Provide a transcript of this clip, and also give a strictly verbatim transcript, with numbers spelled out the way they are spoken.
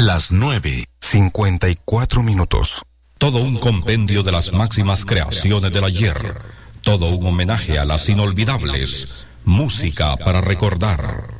Las nueve, cincuenta y cuatro minutos. Todo un compendio de las máximas creaciones del ayer. Todo un homenaje a las inolvidables. Música para recordar.